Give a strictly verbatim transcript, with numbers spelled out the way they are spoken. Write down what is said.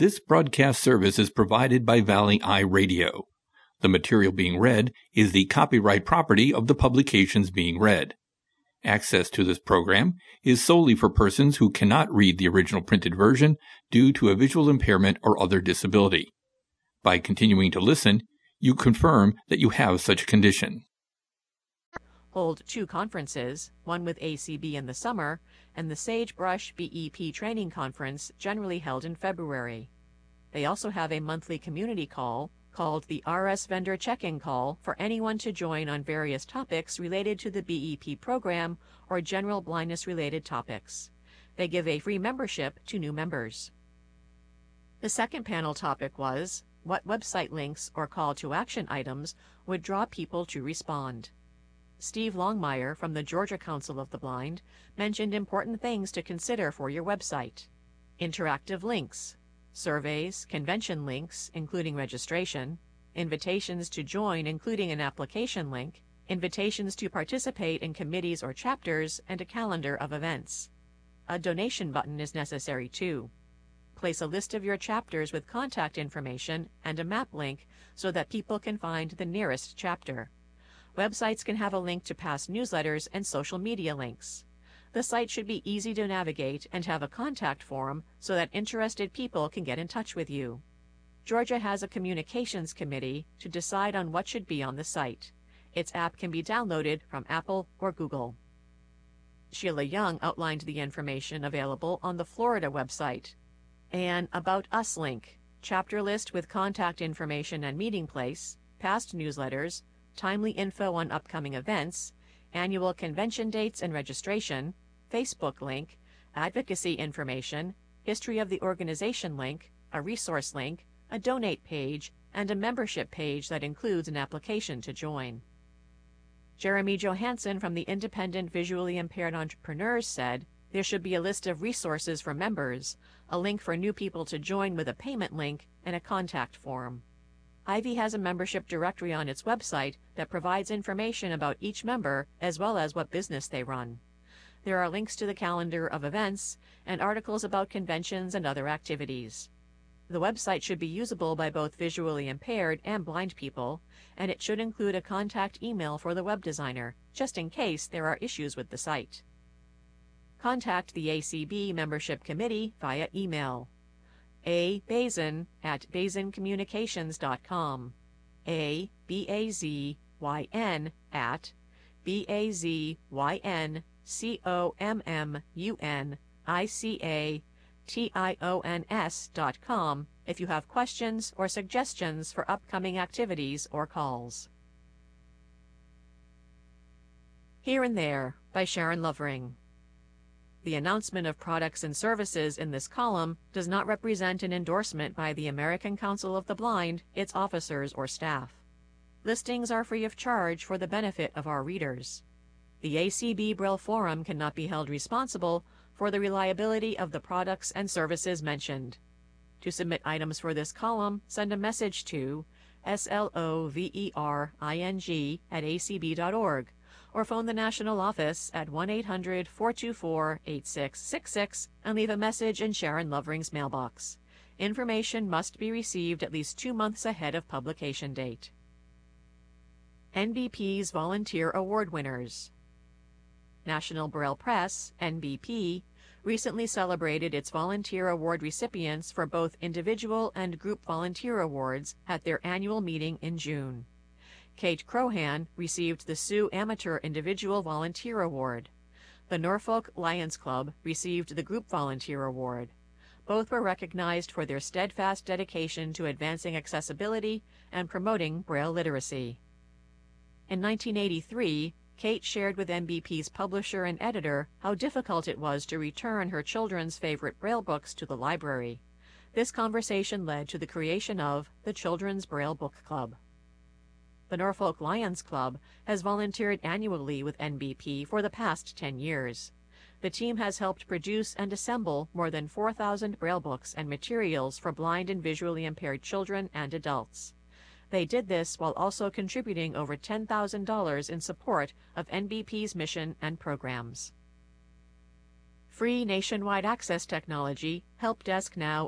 This broadcast service is provided by Valley Eye Radio. The material being read is the copyright property of the publications being read. Access to this program is solely for persons who cannot read the original printed version due to a visual impairment or other disability. By continuing to listen, you confirm that you have such a condition. Hold two conferences, one with A C B in the summer and the Sagebrush B E P training conference generally held in February. They also have a monthly community call called the R S Vendor Check-in Call for anyone to join on various topics related to the B E P program or general blindness-related topics. They give a free membership to new members. The second panel topic was, what website links or call to action items would draw people to respond? Steve Longmire from the Georgia Council of the Blind mentioned important things to consider for your website. Interactive links, surveys, convention links, including registration, invitations to join, including an application link, invitations to participate in committees or chapters, and a calendar of events. A donation button is necessary too. Place a list of your chapters with contact information and a map link so that people can find the nearest chapter. Websites can have a link to past newsletters and social media links. The site should be easy to navigate and have a contact form so that interested people can get in touch with you. Georgia has a communications committee to decide on what should be on the site. Its app can be downloaded from Apple or Google. Sheila Young outlined the information available on the Florida website. An About Us link, chapter list with contact information and meeting place, past newsletters, timely info on upcoming events, annual convention dates and registration, Facebook link, advocacy information, history of the organization link, a resource link, a donate page, and a membership page that includes an application to join. Jeremy Johansson from the Independent Visually Impaired Entrepreneurs said, there should be a list of resources for members, a link for new people to join with a payment link, and a contact form. Ivy has a membership directory on its website that provides information about each member as well as what business they run. There are links to the calendar of events and articles about conventions and other activities. The website should be usable by both visually impaired and blind people, and it should include a contact email for the web designer, just in case there are issues with the site. Contact the A C B membership committee via email. A. Bazin at bazin communications dot com. A. B A Z Y N at B A Z Y N C O M M U N I C A T I O N S dot com if you have questions or suggestions for upcoming activities or calls. Here and There by Sharon Lovering. The announcement of products and services in this column does not represent an endorsement by the American Council of the Blind, its officers, or staff. Listings are free of charge for the benefit of our readers. The A C B Braille Forum cannot be held responsible for the reliability of the products and services mentioned. To submit items for this column, send a message to slovering at a c b dot org. or phone the national office at one eight hundred, four two four, eight six six six and leave a message in Sharon Lovering's mailbox. Information must be received at least two months ahead of publication date. N B P's Volunteer Award winners. National Braille Press, N B P, recently celebrated its Volunteer Award recipients for both individual and group volunteer awards at their annual meeting in June. Kate Crohan received the Sioux Amateur Individual Volunteer Award. The Norfolk Lions Club received the Group Volunteer Award. Both were recognized for their steadfast dedication to advancing accessibility and promoting Braille literacy. In nineteen eighty-three, Kate shared with N B P's publisher and editor how difficult it was to return her children's favorite Braille books to the library. This conversation led to the creation of the Children's Braille Book Club. The Norfolk Lions Club has volunteered annually with N B P for the past ten years. The team has helped produce and assemble more than four thousand Braille books and materials for blind and visually impaired children and adults. They did this while also contributing over ten thousand dollars in support of N B P's mission and programs. Free nationwide access technology, Help Desk Now